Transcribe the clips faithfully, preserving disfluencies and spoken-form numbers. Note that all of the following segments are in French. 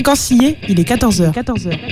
Fréquence sillée, il est quatorze heures. quatorze heures.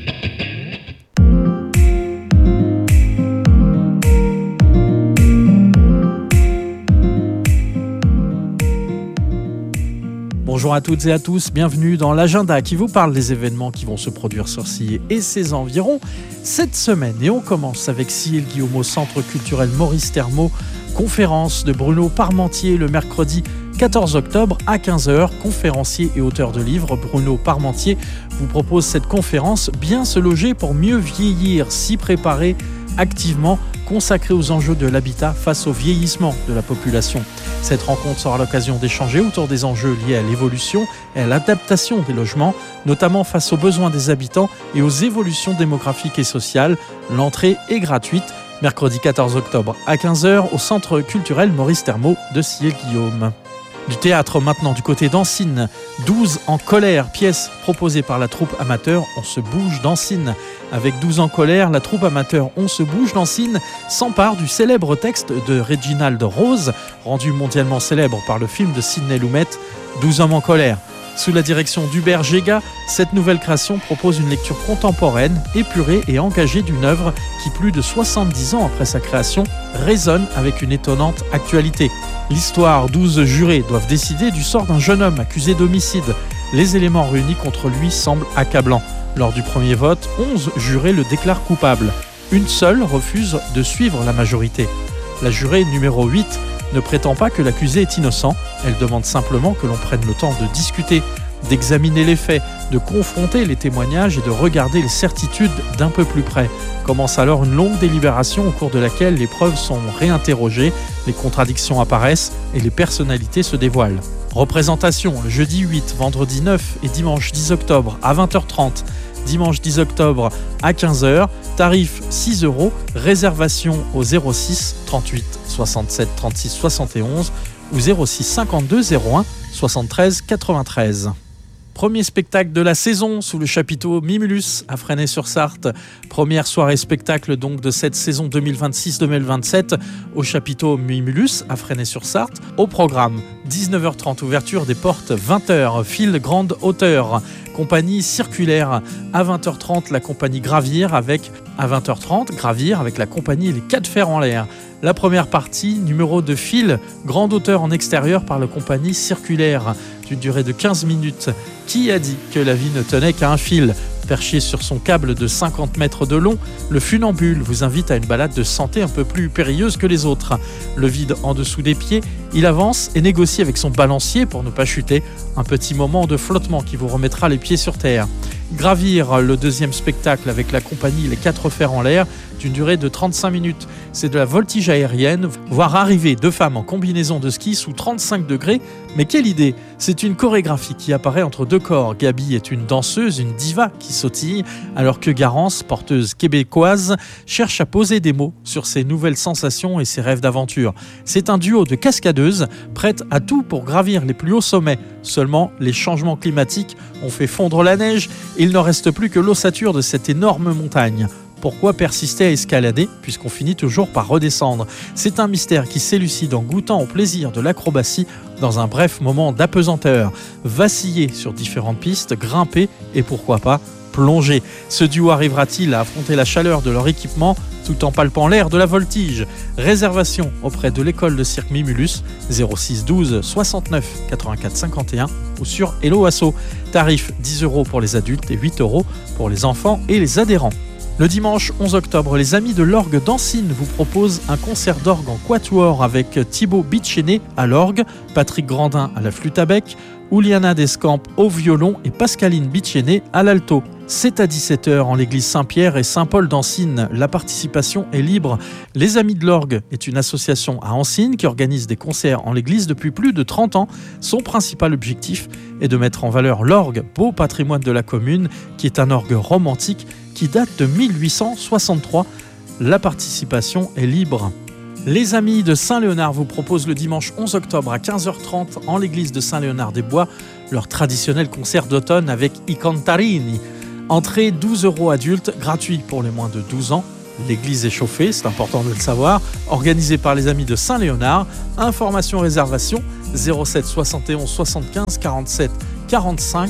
Bonjour à toutes et à tous, bienvenue dans l'agenda qui vous parle des événements qui vont se produire sur Sillé et ses environs cette semaine. Et on commence avec Sillé-le-Guillaume au Centre culturel Maurice Thermot, conférence de Bruno Parmentier le mercredi quatorze octobre à quinze heures. Conférencier et auteur de livres, Bruno Parmentier vous propose cette conférence Bien se loger pour mieux vieillir, s'y préparer activement, consacrée aux enjeux de l'habitat face au vieillissement de la population. Cette rencontre sera l'occasion d'échanger autour des enjeux liés à l'évolution et à l'adaptation des logements, notamment face aux besoins des habitants et aux évolutions démographiques et sociales. L'entrée est gratuite, mercredi quatorze octobre à quinze heures au Centre culturel Maurice Thermot de Sillé-le-Guillaume. Du théâtre maintenant du côté d'Ancine, douze en colère, pièce proposée par la troupe amateur On se bouge d'Ancine. Avec douze en colère, la troupe amateur On se bouge d'Ancine s'empare du célèbre texte de Reginald Rose, rendu mondialement célèbre par le film de Sidney Lumet, douze hommes en colère. Sous la direction d'Hubert Géga, cette nouvelle création propose une lecture contemporaine, épurée et engagée d'une œuvre qui, plus de soixante-dix ans après sa création, résonne avec une étonnante actualité. L'histoire, douze jurés doivent décider du sort d'un jeune homme accusé d'homicide. Les éléments réunis contre lui semblent accablants. Lors du premier vote, onze jurés le déclarent coupable. Une seule refuse de suivre la majorité. La jurée numéro huit ne prétend pas que l'accusé est innocent. Elle demande simplement que l'on prenne le temps de discuter, d'examiner les faits, de confronter les témoignages et de regarder les certitudes d'un peu plus près. Commence alors une longue délibération au cours de laquelle les preuves sont réinterrogées, les contradictions apparaissent et les personnalités se dévoilent. Représentation le jeudi huit, vendredi neuf et dimanche dix octobre à vingt heures trente. Dimanche dix octobre à quinze heures, tarif six euros, réservation au zéro six trente-huit soixante-sept trente-six soixante et onze ou zéro six cinquante-deux zéro un soixante-treize quatre-vingt-treize. Premier spectacle de la saison sous le chapiteau Mimulus à Fresnay-sur-Sarthe. Première soirée spectacle donc de cette saison deux mille vingt-six deux mille vingt-sept au chapiteau Mimulus à Fresnay-sur-Sarthe. Au programme, dix-neuf heures trente, ouverture des portes, vingt heures, file grande hauteur. Compagnie circulaire. À vingt heures trente, la compagnie Gravir avec, à vingt heures trente, Gravir avec la compagnie Les Quatre Fers en l'air. La première partie, numéro de file, grande hauteur en extérieur par la compagnie circulaire, d'une durée de quinze minutes. Qui a dit que la vie ne tenait qu'à un fil ? Perché sur son câble de cinquante mètres de long, le funambule vous invite à une balade de santé un peu plus périlleuse que les autres. Le vide en dessous des pieds, il avance et négocie avec son balancier pour ne pas chuter. Un petit moment de flottement qui vous remettra les pieds sur terre. Gravir, le deuxième spectacle avec la compagnie Les Quatre Fers en l'air, d'une durée de trente-cinq minutes. C'est de la voltige aérienne, voir arriver deux femmes en combinaison de ski sous trente-cinq degrés. Mais quelle idée! C'est une chorégraphie qui apparaît entre deux corps. Gabi est une danseuse, une diva qui sautille, alors que Garance, porteuse québécoise, cherche à poser des mots sur ses nouvelles sensations et ses rêves d'aventure. C'est un duo de cascadeuses, prêtes à tout pour gravir les plus hauts sommets. Seulement, les changements climatiques ont fait fondre la neige et il ne reste plus que l'ossature de cette énorme montagne. Pourquoi persister à escalader puisqu'on finit toujours par redescendre ? C'est un mystère qui s'élucide en goûtant au plaisir de l'acrobatie dans un bref moment d'apesanteur. Vaciller sur différentes pistes, grimper et pourquoi pas plonger. Ce duo arrivera-t-il à affronter la chaleur de leur équipement tout en palpant l'air de la voltige ? Réservation auprès de l'école de cirque Mimulus, zéro six douze soixante-neuf quatre-vingt-quatre cinquante et un ou sur Hello Asso. Tarif dix euros pour les adultes et huit euros pour les enfants et les adhérents. Le dimanche onze octobre, les Amis de l'Orgue d'Ancine vous proposent un concert d'orgue en quatuor avec Thibaut Bitchené à l'orgue, Patrick Grandin à la flûte à bec, Ouliana Descamps au violon et Pascaline Bitchené à l'alto. C'est à dix-sept heures en l'église Saint-Pierre et Saint-Paul d'Ancine. La participation est libre. Les Amis de l'Orgue est une association à Ancine qui organise des concerts en l'église depuis plus de trente ans. Son principal objectif est de mettre en valeur l'orgue, beau patrimoine de la commune, qui est un orgue romantique qui date de mille huit cent soixante-trois. La participation est libre. Les Amis de Saint-Léonard vous proposent le dimanche onze octobre à quinze heures trente en l'église de Saint-Léonard-des-Bois leur traditionnel concert d'automne avec I Cantarini. Entrée douze euros adultes, gratuit pour les moins de douze ans. L'église est chauffée, c'est important de le savoir. Organisé par les Amis de Saint-Léonard. Information réservation zéro sept soixante et onze soixante-quinze quarante-sept quarante-cinq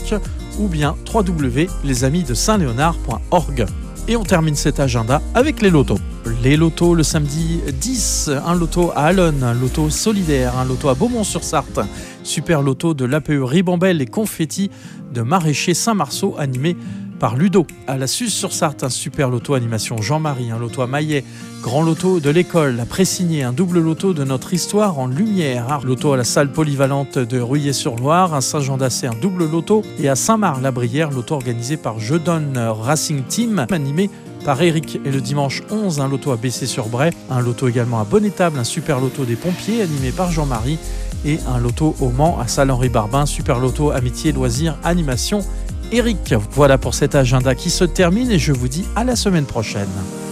ou bien w w w point les amis de saint léonard point org. Et on termine cet agenda avec les lotos. Les lotos le samedi dix, un loto à Allonne, un loto solidaire, un loto à Beaumont-sur-Sarthe, super loto de l'A P E Ribambelle et confetti de Maraîcher Saint-Marceau animé par Ludo. À la Suze-sur-Sarthe, un super loto animation Jean-Marie, un loto à Maillet, grand loto de l'école à Pressigné, un double loto de notre histoire en lumière, un loto à la salle polyvalente de Ruillé-sur-Loire, à Saint-Jean-d'Assé, un double loto, et à Saint-Marc-la-Brière, loto organisé par Je Donne Racing Team, animé par Eric. Et le dimanche onze, un loto à Bessé-sur-Bray, un loto également à Bonnétable, un super loto des pompiers animé par Jean-Marie, et un loto au Mans à Salle-Henri-Barbin, super loto amitié, loisirs, animation Eric. Voilà pour cet agenda qui se termine et je vous dis à la semaine prochaine.